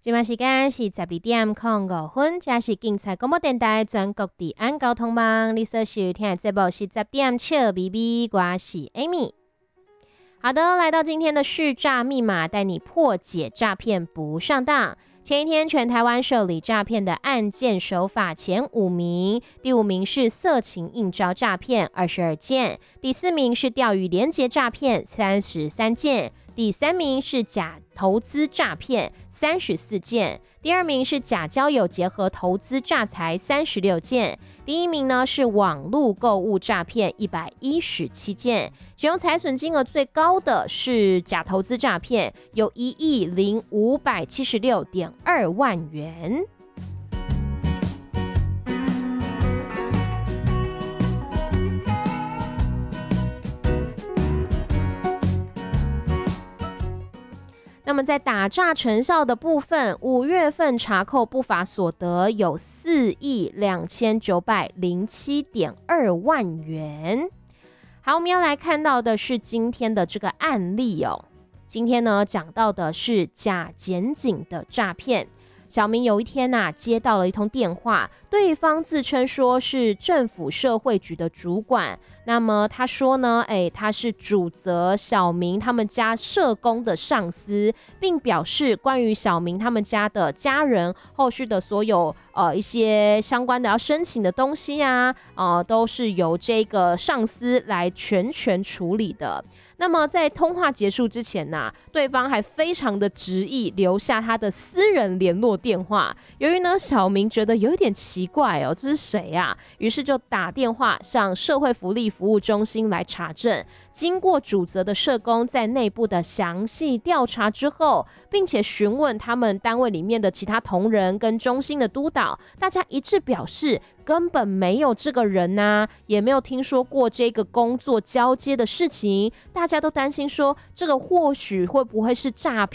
现在时间是12:05，这是警察广播电台全国治安交通网。你所收听的节目是10点笑咪咪，我是 Amy。好的，来到今天的续诈密码，带你破解诈骗不上当。前一天，全台湾受理诈骗的案件手法前5名，第5名是色情应招诈骗22件，第4名是钓鱼连结诈骗33件，第3名是假投资诈骗34件，第2名是假交友结合投资诈财36件，第1名呢是网络购物诈骗117件，使用财损金额最高的是假投资诈骗，有10576.2万元。那么在打诈成效的部分，5月份查扣不法所得有4.2907.2万元。好，我们要来看到的是今天的这个案例哦。今天呢讲到的是假检警的诈骗。小明有一天接到了一通电话，对方自称说是政府社会局的主管，那么他说呢，他是主责小明他们家社工的上司，并表示关于小明他们家的家人后续的所有一些相关的要申请的东西都是由这个上司来全权处理的。那么在通话结束之前对方还非常的执意留下他的私人联络电话。由于呢小明觉得有一点奇怪这是谁于是就打电话向社会福利服务中心来查证。经过主责的社工在内部的详细调查之后，并且询问他们单位里面的其他同仁跟中心的督导，大家一致表示根本没有这个人也没有听说过这个工作交接的事情。大家都担心说这个或许会不会是诈